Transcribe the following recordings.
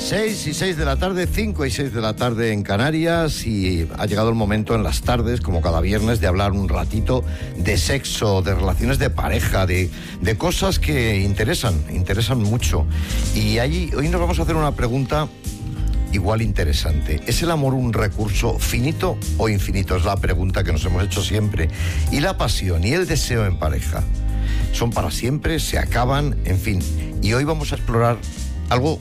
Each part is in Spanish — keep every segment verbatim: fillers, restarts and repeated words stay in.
seis y seis de la tarde, cinco y seis de la tarde en Canarias, y ha llegado el momento en las tardes, como cada viernes, de hablar un ratito de sexo, de relaciones de pareja, de, de cosas que interesan, interesan mucho. Y allí, hoy nos vamos a hacer una pregunta igual interesante. ¿Es el amor un recurso finito o infinito? Es la pregunta que nos hemos hecho siempre. ¿Y la pasión y el deseo en pareja son para siempre? ¿Se acaban? En fin. Y hoy vamos a explorar algo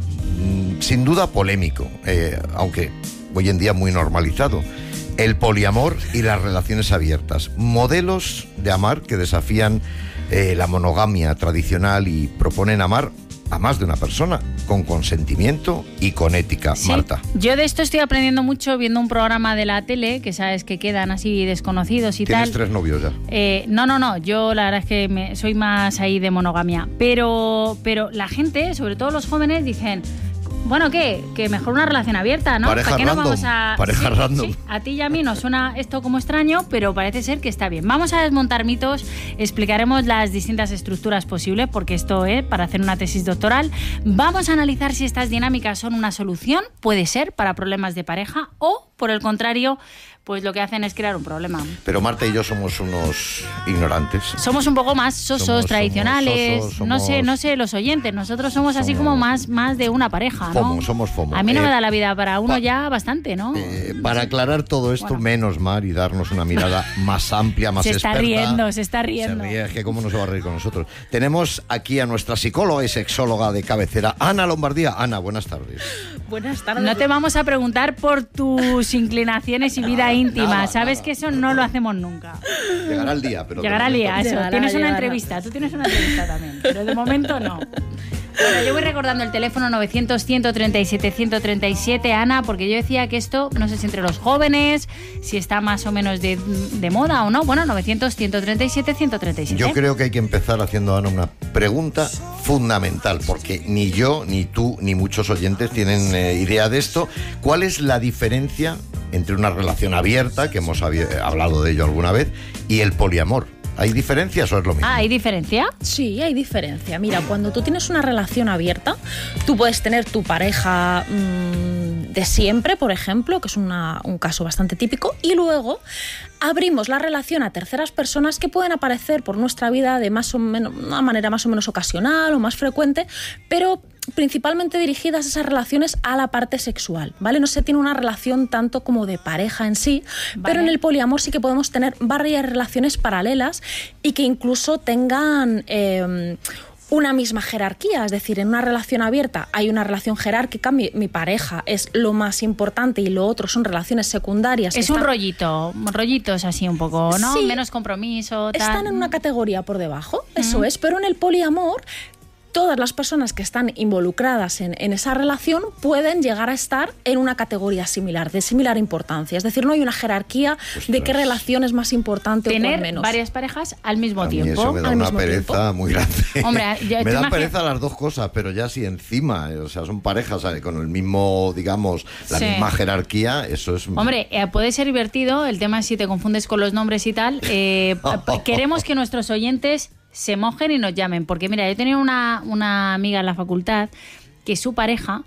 sin duda polémico, eh, aunque hoy en día muy normalizado: el poliamor y las relaciones abiertas. Modelos de amar que desafían eh, la monogamia tradicional y proponen amar a más de una persona, con consentimiento y con ética. Sí, Marta. Yo de esto estoy aprendiendo mucho viendo un programa de la tele, que sabes que quedan así desconocidos y ¿Tienes tal. ¿Tienes tres novios ya? Eh, no, no, no, yo la verdad es que me, soy más ahí de monogamia. Pero, pero la gente, sobre todo los jóvenes, dicen... Bueno, ¿qué? Que mejor una relación abierta, ¿no? Pareja ¿Para qué no random, vamos a...? pareja sí, random. Sí, a ti y a mí nos suena esto como extraño, pero parece ser que está bien. Vamos a desmontar mitos, explicaremos las distintas estructuras posibles, porque esto es para hacer una tesis doctoral. Vamos a analizar si estas dinámicas son una solución, puede ser, para problemas de pareja, o, por el contrario, pues lo que hacen es crear un problema. Pero Marta y yo somos unos ignorantes. Somos un poco más sosos, somos, tradicionales, somos, somos, no sé, no sé, los oyentes. Nosotros somos, somos así como más, más de una pareja, ¿no? FOMO, somos FOMO. A mí no eh, me da la vida para uno pa, ya bastante, ¿no? Eh, para aclarar todo esto, bueno, menos Mar, y darnos una mirada más amplia, más se experta. Se está riendo, se está riendo. Se ríe, es que cómo no se va a reír con nosotros. Tenemos aquí a nuestra psicóloga y sexóloga de cabecera, Ana Lombardía. Ana, buenas tardes. Buenas tardes. No te vamos a preguntar por tus inclinaciones y vida íntima, nada, ¿sabes? Nada. Que eso no lo hacemos nunca. Llegará el día, pero... Llegará el día, eso. Llegará, tienes llegará. una entrevista, tú tienes una entrevista también, pero de momento no. Bueno, yo voy recordando el teléfono novecientos, ciento treinta y siete, ciento treinta y siete, Ana, porque yo decía que esto, no sé si entre los jóvenes, si está más o menos de, de moda o no. Bueno, novecientos, ciento treinta y siete, ciento treinta y siete. Yo creo que hay que empezar haciendo a Ana una pregunta fundamental, porque ni yo, ni tú, ni muchos oyentes tienen eh, idea de esto. ¿Cuál es la diferencia entre una relación abierta, que hemos hablado de ello alguna vez, y el poliamor? ¿Hay diferencias o es lo mismo? Ah, ¿hay diferencia? Sí, hay diferencia. Mira, cuando tú tienes una relación abierta, tú puedes tener tu pareja mmm, de siempre, por ejemplo, que es una, un caso bastante típico, y luego abrimos la relación a terceras personas que pueden aparecer por nuestra vida de más o menos, una manera más o menos ocasional o más frecuente, pero principalmente dirigidas esas relaciones a la parte sexual, ¿vale? No se tiene una relación tanto como de pareja en sí, vale, pero en el poliamor sí que podemos tener varias relaciones paralelas y que incluso tengan eh, una misma jerarquía. Es decir, en una relación abierta hay una relación jerárquica, mi, mi pareja es lo más importante y lo otro son relaciones secundarias. Es están... un rollito, rollitos así un poco, ¿no? Sí, menos compromiso, tal. Están en una categoría por debajo, eso mm. es, pero en el poliamor todas las personas que están involucradas en, en esa relación pueden llegar a estar en una categoría similar, de similar importancia. Es decir, no hay una jerarquía Ostras. de qué relación es más importante Tener o por menos. varias parejas al mismo a mí tiempo. Eso me da al una mismo pereza tiempo. muy grande. Hombre, ya, me dan imagino... pereza las dos cosas, pero ya si encima, o sea, son parejas, ¿sabes? Con el mismo, digamos, la sí. misma jerarquía, eso es... Hombre, eh, puede ser divertido, el tema es si te confundes con los nombres y tal. Eh, queremos que nuestros oyentes se mojen y nos llamen, porque mira, yo tenía una, una amiga en la facultad que su pareja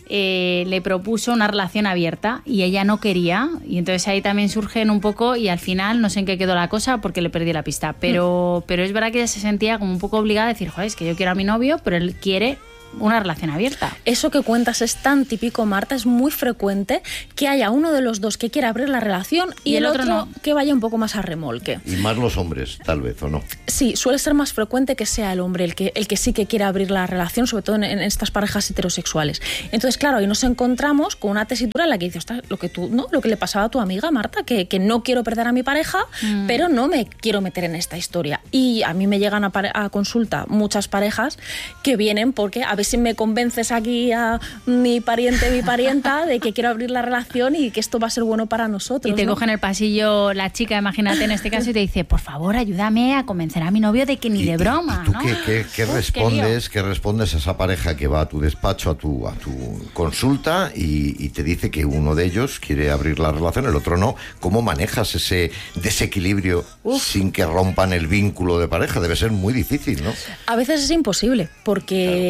eh, le propuso una relación abierta y ella no quería, y entonces ahí también surgen un poco, y al final no sé en qué quedó la cosa porque le perdí la pista, pero, mm. pero es verdad que ella se sentía como un poco obligada a decir, joder, es que yo quiero a mi novio, pero él quiere una relación abierta. Eso que cuentas es tan típico, Marta, es muy frecuente que haya uno de los dos que quiera abrir la relación y, y el, el otro, otro no. que vaya un poco más a remolque. Y más los hombres, tal vez, ¿o no? Sí, suele ser más frecuente que sea el hombre el que, el que sí que quiera abrir la relación, sobre todo en, en estas parejas heterosexuales. Entonces, claro, ahí nos encontramos con una tesitura en la que dices, lo que tú, ¿no? Lo que le pasaba a tu amiga, Marta, que, que no quiero perder a mi pareja, mm. pero no me quiero meter en esta historia. Y a mí me llegan a, a consulta muchas parejas que vienen porque a ver si me convences aquí a mi pariente, mi parienta, de que quiero abrir la relación y que esto va a ser bueno para nosotros. Y te ¿no? coge en el pasillo la chica, imagínate en este caso, y te dice, por favor, ayúdame a convencer a mi novio de que ni y, de broma, ¿y tú ¿no? qué, qué, qué Uf, respondes, qué, qué respondes a esa pareja que va a tu despacho, a tu, a tu consulta y, y te dice que uno de ellos quiere abrir la relación, el otro no? ¿Cómo manejas ese desequilibrio Uf. sin que rompan el vínculo de pareja? Debe ser muy difícil, ¿no? A veces es imposible, porque, claro, claro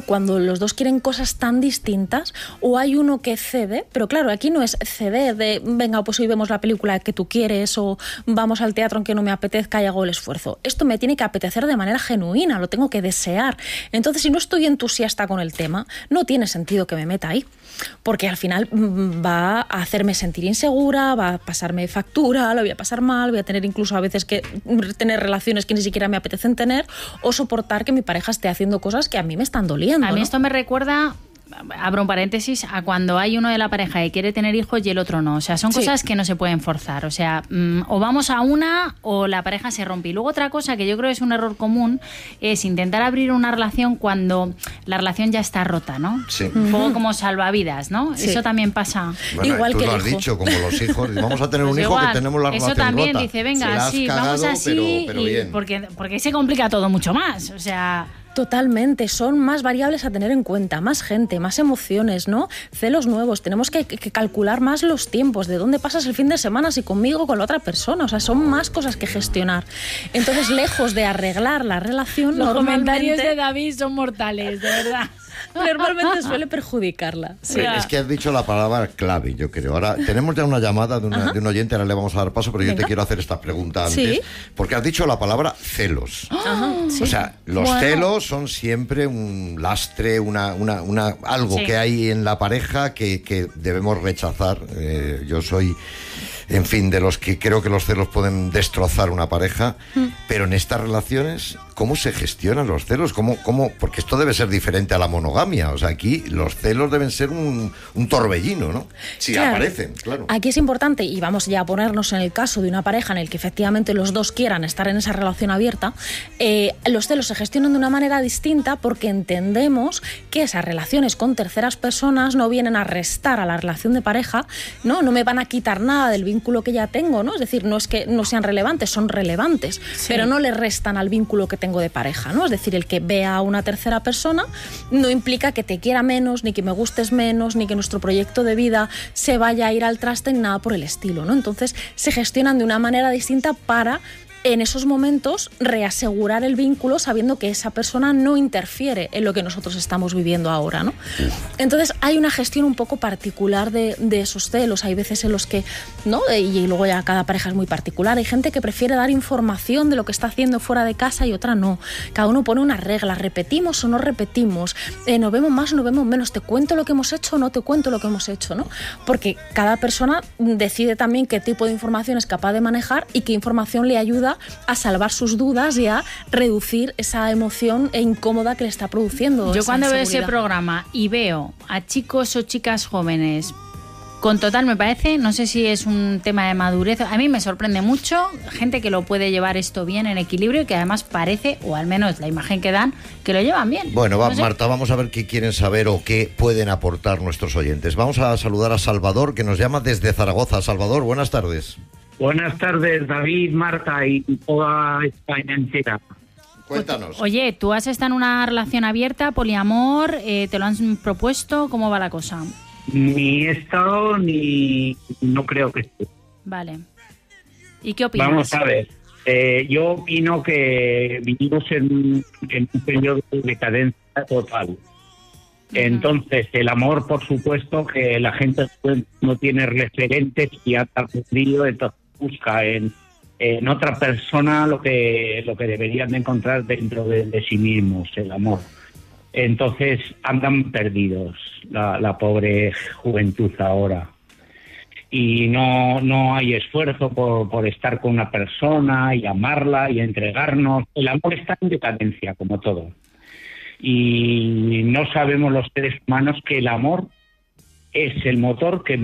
cuando los dos quieren cosas tan distintas, o hay uno que cede, pero claro, aquí no es ceder de, venga, pues hoy vemos la película que tú quieres, o vamos al teatro aunque no me apetezca y hago el esfuerzo. Esto me tiene que apetecer de manera genuina, lo tengo que desear. Entonces, si no estoy entusiasta con el tema, no tiene sentido que me meta ahí, porque al final va a hacerme sentir insegura, va a pasarme factura, lo voy a pasar mal, voy a tener incluso a veces que tener relaciones que ni siquiera me apetecen tener, o soportar que mi pareja esté haciendo cosas que a mí me están doliendo. A mí ¿no? esto me recuerda, abro un paréntesis, a cuando hay uno de la pareja que quiere tener hijos y el otro no. O sea, son Sí. cosas que no se pueden forzar. O sea, mmm, o vamos a una o la pareja se rompe. Y luego otra cosa que yo creo es un error común es intentar abrir una relación cuando la relación ya está rota, ¿no? Sí. Un poco como salvavidas, ¿no? Sí. Eso también pasa. Bueno, Igual tú que lo el has hijo. dicho, como los hijos. Vamos a tener un Pues hijo igual, que tenemos la eso relación también rota. dice, Se venga, la has sí, cagado, vamos así, pero, pero y bien. porque, porque se complica todo mucho más. O sea... Totalmente, son más variables a tener en cuenta, más gente, más emociones, ¿no? Celos nuevos, tenemos que, que calcular más los tiempos, de dónde pasas el fin de semana, si conmigo o con la otra persona, o sea, son más cosas que gestionar. Entonces, lejos de arreglar la relación, Los normalmente, comentarios de David son mortales, de verdad. normalmente suele perjudicarla. Sí, es que has dicho la palabra clave, yo creo. Ahora, tenemos ya una llamada de, una, de un oyente, ahora le vamos a dar paso, pero yo Venga. te quiero hacer esta pregunta antes, Sí. porque has dicho la palabra celos. Ajá, sí. O sea, los Bueno. celos son siempre un lastre, una, una, una algo Sí. que hay en la pareja que, que debemos rechazar. Eh, yo soy, en fin, de los que creo que los celos pueden destrozar una pareja, Mm. pero en estas relaciones, ¿cómo se gestionan los celos? ¿Cómo, cómo? Porque esto debe ser diferente a la monogamia. O sea, aquí los celos deben ser un, un torbellino, ¿no? Si Claro. aparecen, claro. Aquí es importante, y vamos ya a ponernos en el caso de una pareja en el que efectivamente los dos quieran estar en esa relación abierta, eh, los celos se gestionan de una manera distinta porque entendemos que esas relaciones con terceras personas no vienen a restar a la relación de pareja, no, no me van a quitar nada del vínculo que ya tengo, ¿no? Es decir, no es que no sean relevantes, son relevantes, Sí. pero no le restan al vínculo que tengo de pareja, ¿no? Es decir, el que vea a una tercera persona no implica que te quiera menos, ni que me gustes menos, ni que nuestro proyecto de vida se vaya a ir al traste, ni nada por el estilo, ¿no? Entonces se gestionan de una manera distinta para, en esos momentos, reasegurar el vínculo sabiendo que esa persona no interfiere en lo que nosotros estamos viviendo ahora, ¿no? Entonces hay una gestión un poco particular de, de esos celos. Hay veces en los que, ¿no? Y, y luego ya cada pareja es muy particular. Hay gente que prefiere dar información de lo que está haciendo fuera de casa y otra no. Cada uno pone unas reglas. ¿Repetimos o no repetimos? Eh, ¿Nos vemos más o nos vemos menos? ¿Te cuento lo que hemos hecho o no te cuento lo que hemos hecho, ¿no? Porque cada persona decide también qué tipo de información es capaz de manejar y qué información le ayuda a salvar sus dudas y a reducir esa emoción incómoda que le está produciendo. Yo esa cuando veo ese inseguridad. programa y veo a chicos o chicas jóvenes con total, me parece, no sé si es un tema de madurez, a mí me sorprende mucho gente que lo puede llevar esto bien en equilibrio y que además parece, o al menos la imagen que dan, que lo llevan bien. Bueno, va, No sé. Marta, vamos a ver qué quieren saber o qué pueden aportar nuestros oyentes. Vamos a saludar a Salvador, que nos llama desde Zaragoza. Salvador, buenas tardes. Buenas tardes, David, Marta y toda España entera. Cuéntanos. Oye, ¿tú has estado en una relación abierta, poliamor? Eh, ¿Te lo han propuesto? ¿Cómo va la cosa? Ni he estado ni no creo que esté. Vale. ¿Y qué opinas? Vamos a ver. Eh, yo opino que vivimos en, en un periodo de decadencia total. Entonces, el amor, por supuesto, que la gente no tiene referentes y ha perdido, entonces busca en, en otra persona lo que lo que deberían de encontrar dentro de, de sí mismos, el amor. Entonces, andan perdidos la, la pobre juventud ahora. Y no, no hay esfuerzo por, por estar con una persona y amarla y entregarnos. El amor está en decadencia, como todo. Y no sabemos los seres humanos que el amor es el motor que